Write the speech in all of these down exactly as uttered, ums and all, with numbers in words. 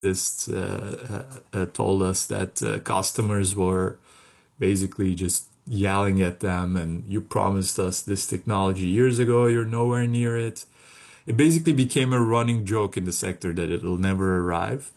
scientists uh, uh, uh, told us that uh, customers were basically just yelling at them, and you promised us this technology years ago, you're nowhere near it. It basically became a running joke in the sector that it'll never arrive.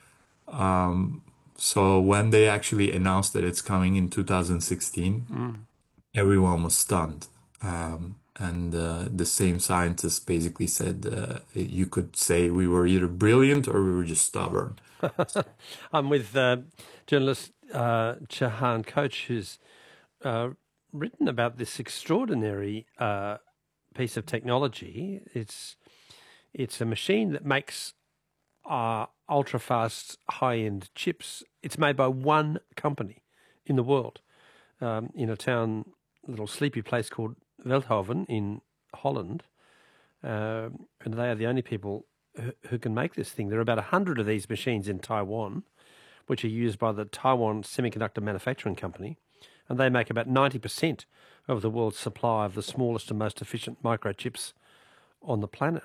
So when they actually announced that it's coming in two thousand sixteen, Mm. everyone was stunned. Um, and uh, the same scientists basically said uh, you could say we were either brilliant or we were just stubborn. I'm with uh, journalist uh, Chahan Coach, who's uh, written about this extraordinary uh, piece of technology. It's it's a machine that makes uh, ultra fast high end chips. It's made by one company in the world, um, in a town, little sleepy place called Veldhoven in Holland, um, and they are the only people who, who can make this thing. There are about a hundred of these machines in Taiwan, which are used by the Taiwan Semiconductor Manufacturing Company, and they make about ninety percent of the world's supply of the smallest and most efficient microchips on the planet.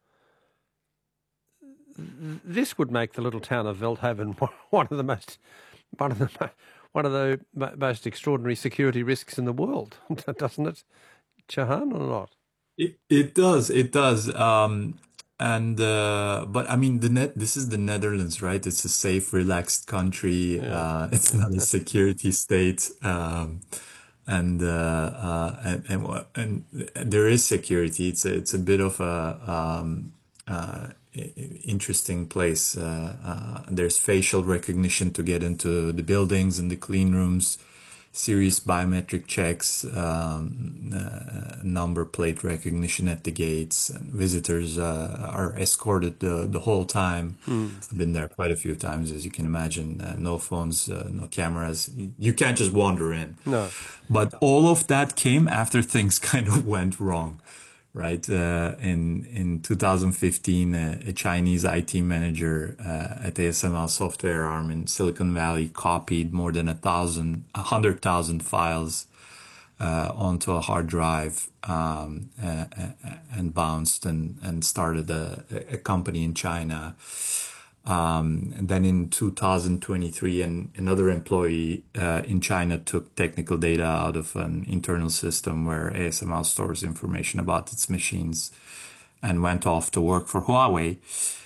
This would make the little town of Veldhoven one of the most one of the one of the most extraordinary security risks in the world, doesn't it, Chahan, or not? It, it does, it does. Um, and uh, but I mean, the net. This is the Netherlands, right? It's a safe, relaxed country. Yeah. Uh, it's not a security state. Um, and uh, uh, and, and wha- and there is security. It's a, it's a bit of a um, uh, i- i- interesting place. Uh, uh, there's facial recognition to get into the buildings and the clean rooms, serious biometric checks, um, uh, number plate recognition at the gates, and visitors uh, are escorted the, the whole time. Hmm. I've been there quite a few times, as you can imagine. Uh, no phones, uh, no cameras. You can't just wander in. No. But all of that came after things kind of went wrong, right? Uh, in in two thousand fifteen, a, a Chinese I T manager uh, at A S M L software arm in Silicon Valley copied more than a thousand, a hundred thousand files uh, onto a hard drive um, uh, uh, and bounced and and started a, a company in China. Um, and then in two thousand twenty-three, an, another employee uh, in China took technical data out of an internal system where A S M L stores information about its machines and went off to work for Huawei.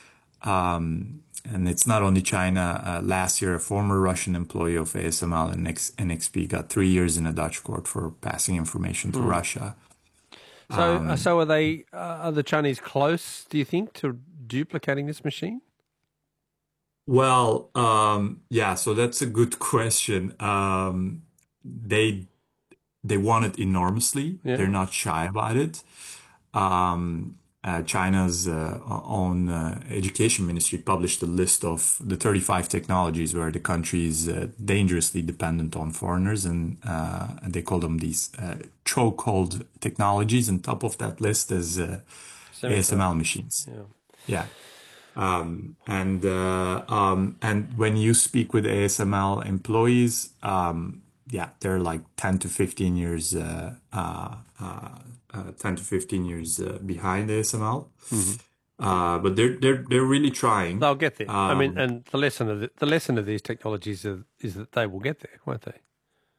Um, and it's not only China. Uh, last year, a former Russian employee of A S M L and N X P got three years in a Dutch court for passing information to Hmm. Russia. So, uh, Um, so are they? Uh, are the Chinese close? Do you think to duplicating this machine? well, um, yeah, so that's a good question. Um, they they want it enormously. They're Yeah. not shy about it. Um, uh, China's uh, own uh, education ministry published a list of the thirty-five technologies where the country is uh, dangerously dependent on foreigners, and, uh, and they call them these uh, chokehold technologies. And top of that list is uh, Semiconductor. A S M L machines. Yeah. Yeah. Um, and uh, um, and when you speak with A S M L employees, um, yeah, they're like ten to fifteen years, uh, uh, uh, uh, ten to fifteen years uh, behind A S M L. Hmm. Uh, but they're they're they're really trying. They'll get there. I mean, Um, and the lesson of the, the lesson of these technologies is, is that they will get there, won't they?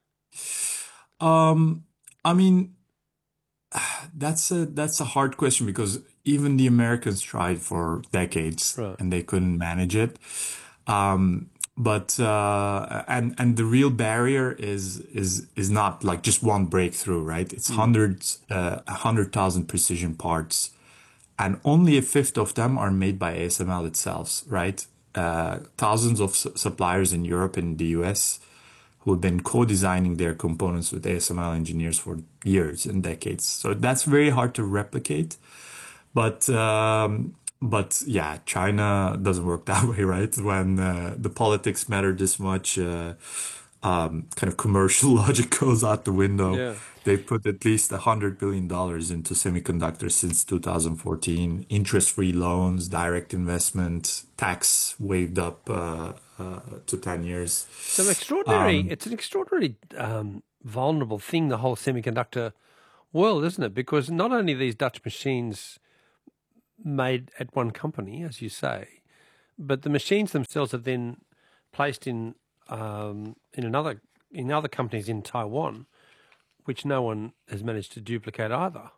um, I mean, that's a that's a hard question because even the Americans tried for decades Right. and they couldn't manage it. Um, but uh, and and the real barrier is is is not like just one breakthrough, right? It's Mm. hundreds, uh, a hundred thousand precision parts, and only a fifth of them are made by A S M L itself, right? Uh, thousands of su- suppliers in Europe and the U S who have been co-designing their components with A S M L engineers for years and decades. So that's very hard to replicate. But um, but yeah, China doesn't work that way, right? When uh, the politics matter this much, uh, um, kind of commercial logic goes out the window. Yeah. They put at least a hundred billion dollars into semiconductors since two thousand fourteen. Interest-free loans, direct investment, tax waived up uh, uh, to ten years. It's an extraordinary. Um, It's an extraordinary um, vulnerable thing. The whole semiconductor world, isn't it? Because not only these Dutch machines made at one company, as you say, but the machines themselves are then placed in um, in another in other companies in Taiwan, which no one has managed to duplicate either.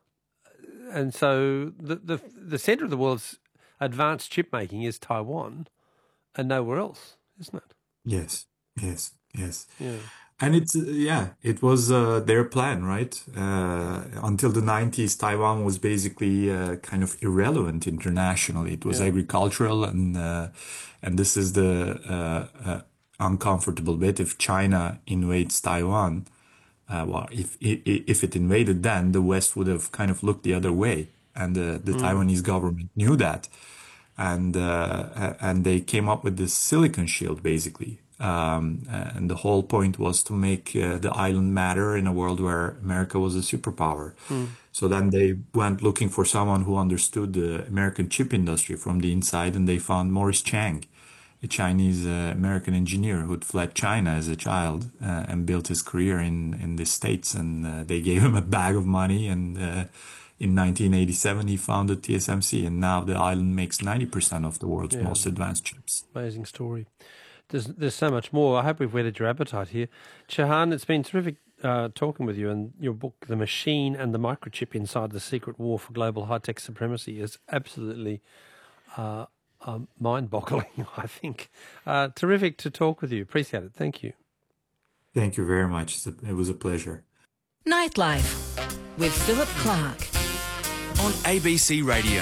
And so the the, the centre of the world's advanced chip making is Taiwan, and nowhere else, isn't it? Yes, yes, yes. Yeah. And it's, uh, yeah, it was uh, their plan, right? Uh, until the nineties, Taiwan was basically uh, kind of irrelevant internationally. It was Yeah. agricultural, and uh, and this is the uh, uh, uncomfortable bit. If China invades Taiwan, uh, well, if, if if it invaded, then the West would have kind of looked the other way, and the, the Taiwanese government knew that, and uh, and they came up with this silicon shield, basically. Um, and the whole point was to make uh, the island matter in a world where America was a superpower. So then they went looking for someone who understood the American chip industry from the inside, and they found Morris Chang, a Chinese uh, American engineer who'd fled China as a child uh, and built his career in, in the States. And uh, they gave him a bag of money, and uh, in nineteen eighty-seven he founded T S M C, and now the island makes ninety percent of the world's Yeah. most advanced chips. Amazing story. There's there's so much more. I hope we've whetted your appetite here. Chahan, it's been terrific uh, talking with you, and your book, The Machine and the Microchip Inside the Secret War for Global High-Tech Supremacy, is absolutely uh, um, mind-boggling, I think. Uh, terrific to talk with you. Appreciate it. Thank you. Thank you very much. It was a pleasure. Nightlife with Philip Clark on A B C Radio.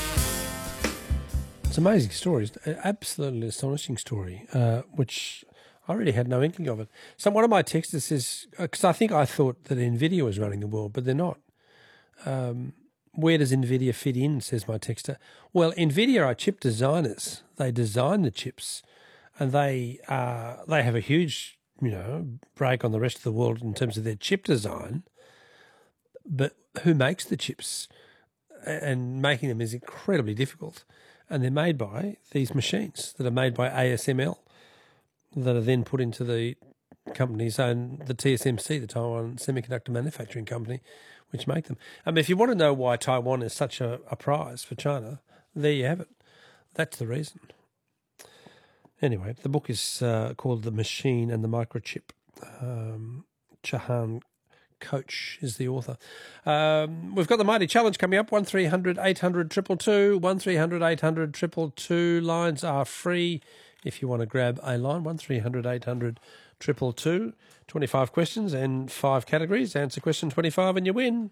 It's an amazing story. It's an absolutely astonishing story, uh, which I really had no inkling of it. So one of my texters says, because I think I thought that NVIDIA was running the world, but they're not. Um, where does NVIDIA fit in, says my texter. Well, NVIDIA are chip designers. They design the chips, and they uh, they have a huge, you know, break on the rest of the world in terms of their chip design. But who makes the chips? And making them is incredibly difficult. And they're made by these machines that are made by A S M L that are then put into the company's own, the T S M C, the Taiwan Semiconductor Manufacturing Company, which make them. I mean, if you want to know why Taiwan is such a, a prize for China, there you have it. That's the reason. Anyway, the book is uh, called The Machine and the Microchip. Um, Chahan Coach is the author. Um, we've got the Mighty Challenge coming up, one three hundred eight hundred two two two, one three hundred eight hundred two two two. Lines are free if you want to grab a line, one three hundred eight hundred two two two. twenty-five questions and five categories. Answer question twenty-five and you win.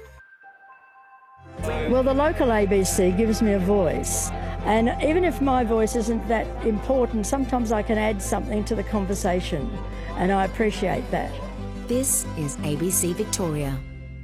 Well, the local A B C gives me a voice, and even if my voice isn't that important, sometimes I can add something to the conversation, and I appreciate that. This is A B C Victoria.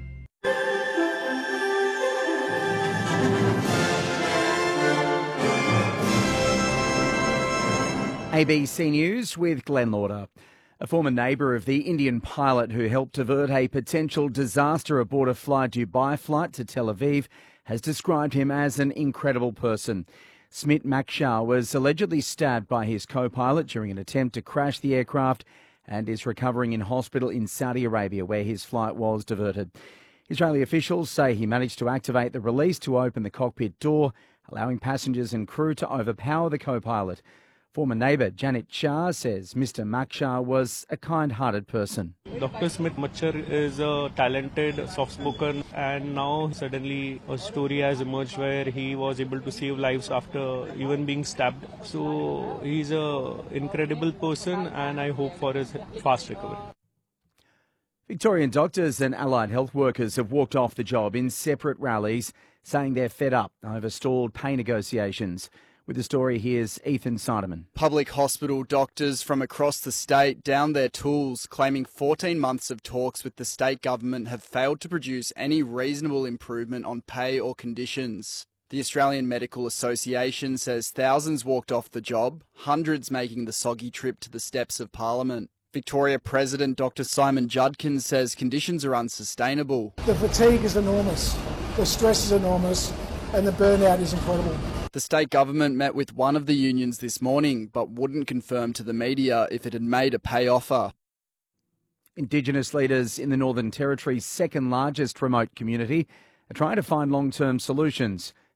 A B C News with Glenn Lauder. A former neighbour of the Indian pilot who helped avert a potential disaster aboard a Fly Dubai flight to Tel Aviv has described him as an incredible person. Smit Makshar was allegedly stabbed by his co-pilot during an attempt to crash the aircraft and is recovering in hospital in Saudi Arabia, where his flight was diverted. Israeli officials say he managed to activate the release to open the cockpit door, allowing passengers and crew to overpower the co-pilot. Former neighbour Janet Shah says Mister Makshar was a kind-hearted person. Doctor Smit Makshar is a talented, soft-spoken, and now suddenly a story has emerged where he was able to save lives after even being stabbed. So he's an incredible person, and I hope for his fast recovery. Victorian doctors and allied health workers have walked off the job in separate rallies, saying they're fed up over stalled pay negotiations. With the story, here's Ethan Sideman. Public hospital doctors from across the state downed their tools, claiming fourteen months of talks with the state government have failed to produce any reasonable improvement on pay or conditions. The Australian Medical Association says thousands walked off the job, hundreds making the soggy trip to the steps of Parliament. Victoria President Doctor Simon Judkins says conditions are unsustainable. The fatigue is enormous, the stress is enormous, and the burnout is incredible. The state government met with one of the unions this morning, but wouldn't confirm to the media if it had made a pay offer. Indigenous leaders in the Northern Territory's second largest remote community are trying to find long-term solutions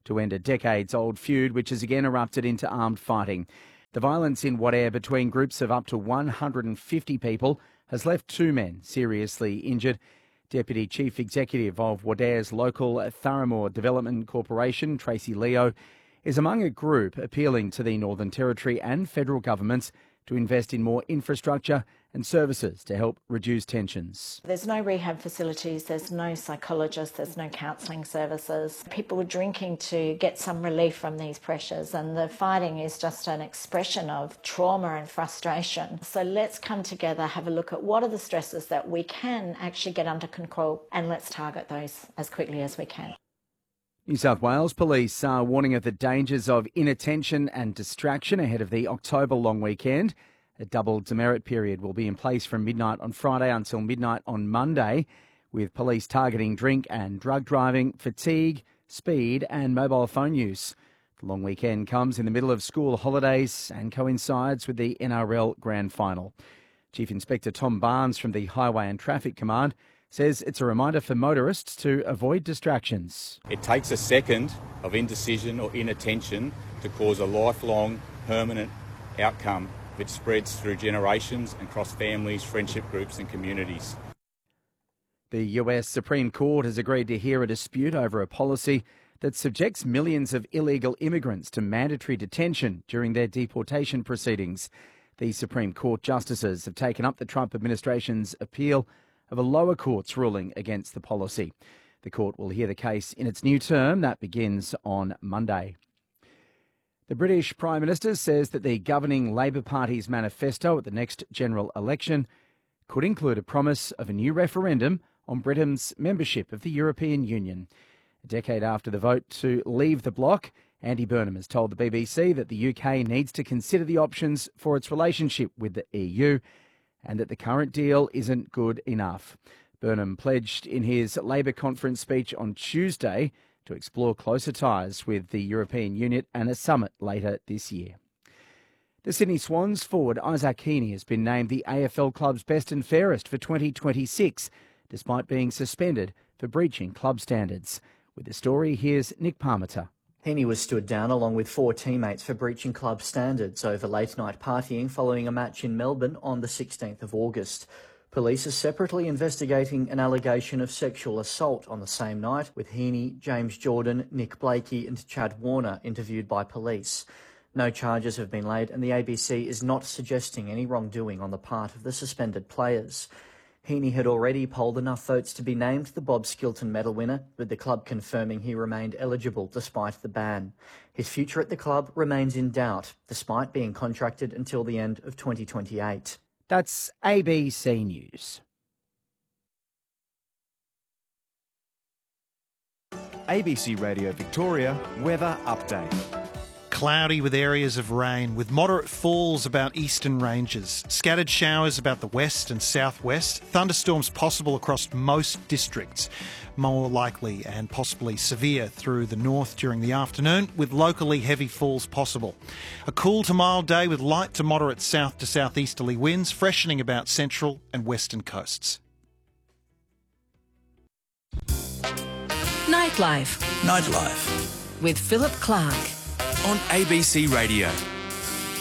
to end a decades-old feud which has again erupted into armed fighting. The violence in Wadeye between groups of up to one hundred fifty people has left two men seriously injured. Deputy Chief Executive of Wadeye's local Thurramore Development Corporation, Tracy Leo, is among a group appealing to the Northern Territory and federal governments to invest in more infrastructure and services to help reduce tensions. There's no rehab facilities, there's no psychologists, there's no counselling services. People are drinking to get some relief from these pressures, and the fighting is just an expression of trauma and frustration. So let's come together, have a look at what are the stresses that we can actually get under control, and let's target those as quickly as we can. New South Wales Police are warning of the dangers of inattention and distraction ahead of the October long weekend. A double demerit period will be in place from midnight on Friday until midnight on Monday, with police targeting drink and drug driving, fatigue, speed and mobile phone use. The long weekend comes in the middle of school holidays and coincides with the N R L Grand Final. Chief Inspector Tom Barnes from the Highway and Traffic Command says it's a reminder for motorists to avoid distractions. It takes a second of indecision or inattention to cause a lifelong, permanent outcome that spreads through generations and across families, friendship groups and communities. The U S Supreme Court has agreed to hear a dispute over a policy that subjects millions of illegal immigrants to mandatory detention during their deportation proceedings. The Supreme Court justices have taken up the Trump administration's appeal of a lower court's ruling against the policy. The court will hear the case in its new term that begins on Monday. The British Prime Minister says that the governing Labor Party's manifesto at the next general election could include a promise of a new referendum on Britain's membership of the European Union. A decade after the vote to leave the bloc, Andy Burnham has told the B B C that the U K needs to consider the options for its relationship with the E U and that the current deal isn't good enough. Burnham pledged in his Labor conference speech on Tuesday to explore closer ties with the European Union and a summit later this year. The Sydney Swans forward Isaac Heaney has been named the A F L club's best and fairest for twenty twenty-six, despite being suspended for breaching club standards. With the story, here's Nick Parmenter. Heaney was stood down along with four teammates for breaching club standards over late-night partying following a match in Melbourne on the sixteenth of August. Police are separately investigating an allegation of sexual assault on the same night, with Heaney, James Jordan, Nick Blakey and Chad Warner interviewed by police. No charges have been laid and the A B C is not suggesting any wrongdoing on the part of the suspended players. Heaney had already polled enough votes to be named the Bob Skilton medal winner, with the club confirming he remained eligible despite the ban. His future at the club remains in doubt, despite being contracted until the end of twenty twenty-eight. That's A B C News. A B C Radio Victoria weather update. Cloudy with areas of rain, with moderate falls about eastern ranges. Scattered showers about the west and southwest. Thunderstorms possible across most districts. More likely and possibly severe through the north during the afternoon, with locally heavy falls possible. A cool to mild day with light to moderate south to southeasterly winds, freshening about central and western coasts. Nightlife Nightlife with Philip Clark on A B C Radio.